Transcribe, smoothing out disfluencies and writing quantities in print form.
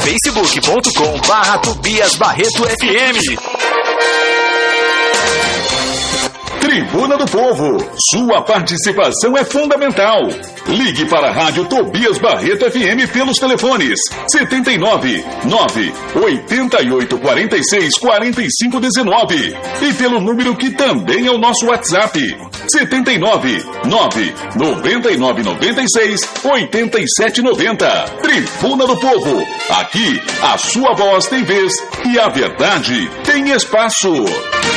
facebook.com/Tobias Barreto FM. Tribuna do Povo, sua participação é fundamental. Ligue para a Rádio Tobias Barreto FM pelos telefones 79 9 88 46 45 19 e pelo número que também é o nosso WhatsApp 79 9 99 96 87 90. Tribuna do Povo, aqui a sua voz tem vez e a verdade tem espaço.